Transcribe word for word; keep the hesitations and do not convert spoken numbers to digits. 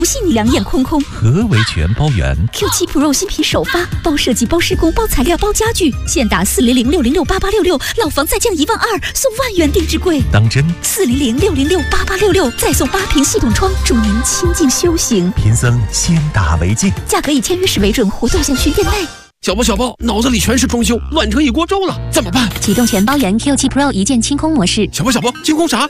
不信你两眼空空。 何为全包圆 ？Q 七 Pro 新品首发，包设计、包施工、包材料、包家具，现打四零零六零六八八六六，老房再降一万二，送万元定制柜。 当真？ 四零零六零六八八六六，再送八屏系统窗，助您清静修行。 贫僧先打为敬。 价格以签约时为准，活动限需店内。 小包小包，脑子里全是装修，乱成一锅粥了，怎么办？ 启动全包圆 Q 七 Pro 一键清空模式。 小包小包，清空啥？